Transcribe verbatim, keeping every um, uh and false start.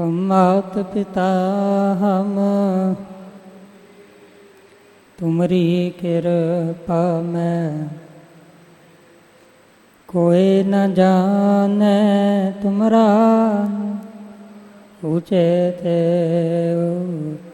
तुम मात पिता हम तुमरी कृपा में कोई न जाने तुमरा ऊँचे ते